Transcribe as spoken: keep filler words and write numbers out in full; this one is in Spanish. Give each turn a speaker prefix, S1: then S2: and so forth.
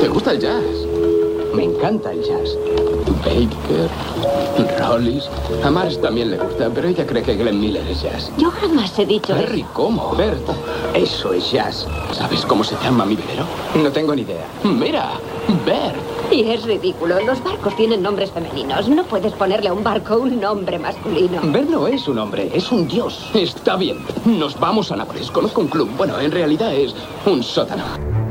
S1: ¿Te gusta el jazz?
S2: Me encanta el jazz.
S1: Baker, Rollis. A Mars también le gusta, pero ella cree que Glenn Miller es jazz.
S3: Yo jamás he dicho
S1: Perry,
S3: eso.
S1: ¿cómo? Bert,
S2: Eso es jazz.
S1: ¿sabes cómo se llama mi velero?
S2: No tengo ni idea.
S1: Mira, Bert.
S3: Y es ridículo. Los barcos tienen nombres femeninos. No puedes ponerle a un barco un nombre masculino.
S2: Bert no es un hombre, es un dios.
S1: Está bien. Nos vamos a Nápoles. Conozco un club. Bueno, en realidad es un sótano.